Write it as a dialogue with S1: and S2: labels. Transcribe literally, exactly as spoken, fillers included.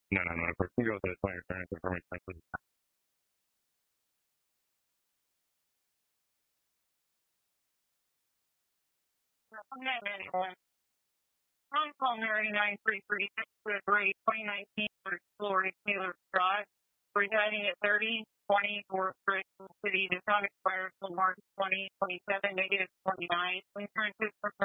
S1: No, no, no. If we can go to the twenty returns and from expenses. Okay, anyone. On call Mary nine three three six with Ray twenty nineteen for Lori Taylor Scott, residing at thirty twenty North Bristol City. The time expires till March twenty twenty-seven, negative twenty-nine. Insurances for